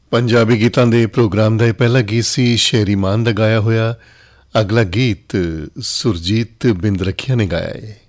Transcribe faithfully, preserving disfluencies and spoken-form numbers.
ਪੰਜਾਬੀ ਗੀਤਾਂ ਦੇ ਪ੍ਰੋਗਰਾਮ ਦਾ ਇਹ ਪਹਿਲਾ ਗੀਤ ਸੀ ਸ਼ੇਰੀ ਮਾਨ ਦਾ ਗਾਇਆ ਹੋਇਆ। ਅਗਲਾ ਗੀਤ ਸੁਰਜੀਤ ਬਿੰਦਰਖੀਆ ਨੇ ਗਾਇਆ ਹੈ।